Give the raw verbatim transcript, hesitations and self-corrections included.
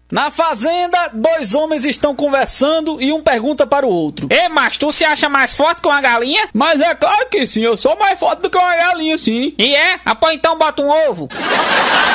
Na fazenda, dois homens estão conversando e um pergunta para o outro: Ei, mas tu se acha mais forte que uma galinha? Mas é claro que sim, eu sou mais forte do que uma galinha, sim. E é? Ah, pô, então bota um ovo.